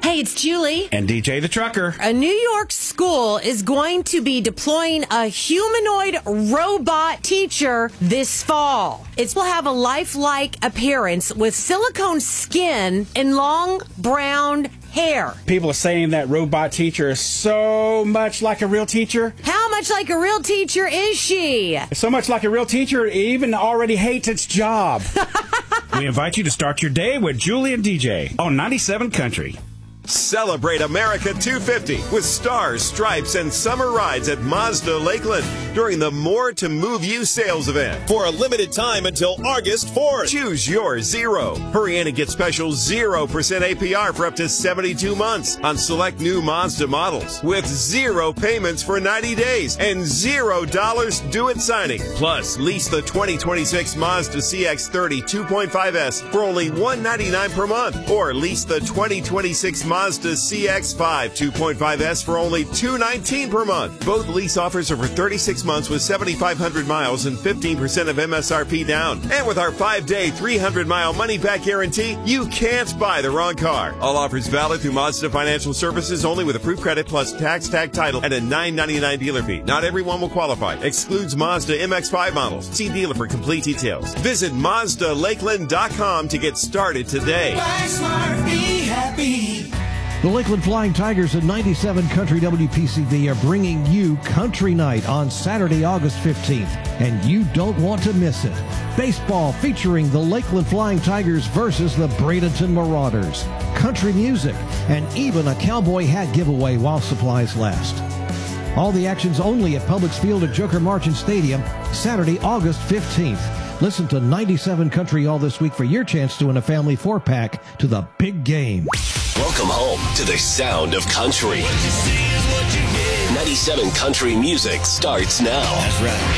Hey, it's Julie. And DJ the Trucker. A New York school is going to be deploying a humanoid robot teacher this fall. It will have a lifelike appearance with silicone skin and long brown hair. People are saying that robot teacher is so much like a real teacher. How much like a real teacher is she? So much like a real teacher, it even already hates its job. We invite you to start your day with Julie and DJ on 97 Country. Celebrate America 250 with stars, stripes, and summer rides at Mazda Lakeland during the More to Move You sales event. For a limited time until August 4th. Choose your Zero. Hurry in and get special 0% APR for up to 72 months on select new Mazda models with 0 payments for 90 days and $0 due at signing. Plus, lease the 2026 Mazda CX-30 2.5S for only $199 per month, or lease the 2026 Mazda CX-5 2.5S for only $219 per month. Both lease offers are for 36 months with 7,500 miles and 15% of MSRP down. And with our 5-day, 300-mile money-back guarantee, you can't buy the wrong car. All offers valid through Mazda Financial Services only with approved credit plus tax, tag, title, and a $9.99 dealer fee. Not everyone will qualify. Excludes Mazda MX-5 models. See dealer for complete details. Visit MazdaLakeland.com to get started today. Buy smart, be happy. The Lakeland Flying Tigers at 97 Country WPCV are bringing you Country Night on Saturday, August 15th, and you don't want to miss it. Baseball featuring the Lakeland Flying Tigers versus the Bradenton Marauders. Country music, and even a cowboy hat giveaway while supplies last. All the action's only at Publix Field at Joker Marchant Stadium, Saturday, August 15th. Listen to 97 Country all this week for your chance to win a family 4-pack to the big game. Welcome home to the sound of country. 97 Country music starts now. That's right.